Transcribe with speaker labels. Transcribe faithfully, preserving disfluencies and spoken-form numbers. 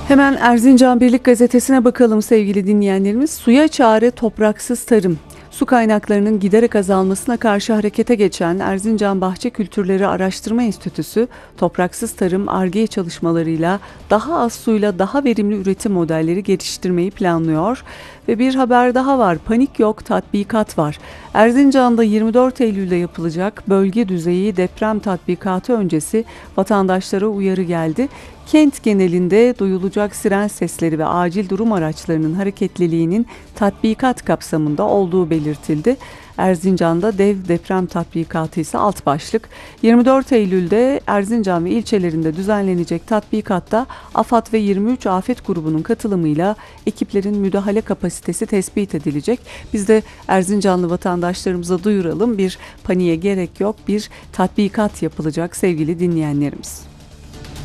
Speaker 1: Hemen Erzincan Birlik Gazetesi'ne bakalım sevgili dinleyenlerimiz. Suya çare topraksız tarım. Su kaynaklarının giderek azalmasına karşı harekete geçen Erzincan Bahçe Kültürleri Araştırma Enstitüsü, topraksız tarım Ar-Ge çalışmalarıyla daha az suyla daha verimli üretim modelleri geliştirmeyi planlıyor. Ve bir haber daha var, panik yok, tatbikat var. Erzincan'da yirmi dört Eylül'de yapılacak bölge düzeyi deprem tatbikatı öncesi vatandaşlara uyarı geldi. Kent genelinde duyulacak siren sesleri ve acil durum araçlarının hareketliliğinin tatbikat kapsamında olduğu belirtildi. Erzincan'da dev deprem tatbikatı ise alt başlık. yirmi dört Eylül'de Erzincan ve ilçelerinde düzenlenecek tatbikatta AFAD ve yirmi üç afet grubunun katılımıyla ekiplerin müdahale kapasitesi tespit edilecek. Biz de Erzincanlı vatandaşlarımıza duyuralım, bir paniğe gerek yok, bir tatbikat yapılacak sevgili dinleyenlerimiz.